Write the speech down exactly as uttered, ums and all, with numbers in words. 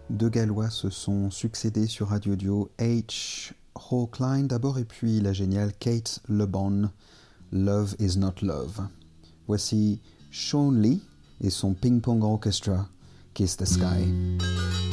Deux Gallois se sont succédés sur Radio Dio, H. Hall-Klein d'abord et puis la géniale Kate Le Bon, Love is not love. Voici Shawn Lee et son Ping Pong Orchestra, Kiss the Sky.